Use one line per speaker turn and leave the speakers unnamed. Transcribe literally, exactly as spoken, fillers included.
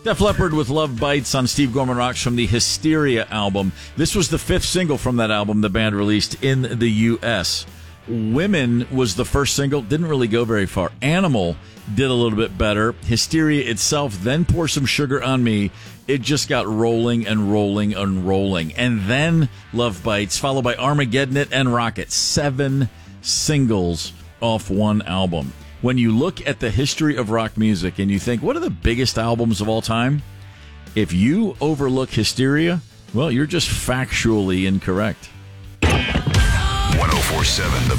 Def Leppard with Love Bites on Steve Gorman Rocks from the Hysteria album. This was the fifth single from that album the band released in the U S Women was the first single. Didn't really go very far. Animal did a little bit better. Hysteria itself, then Pour Some Sugar on Me. It just got rolling and rolling and rolling. And then Love Bites, followed by Armageddon It and Rocket. Seven singles off one album. When you look at the history of rock music and you think, what are the biggest albums of all time? If you overlook Hysteria, well, you're just factually incorrect.
one oh four point seven The